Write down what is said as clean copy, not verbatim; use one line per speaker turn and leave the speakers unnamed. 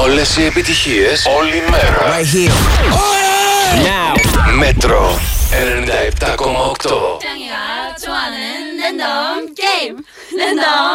Όλες οι επιτυχίες, όλη μέρα.
Right here. Now.
Μέτρο 97,8.
짱이가 좋아하는 랜덤 게임. 랜덤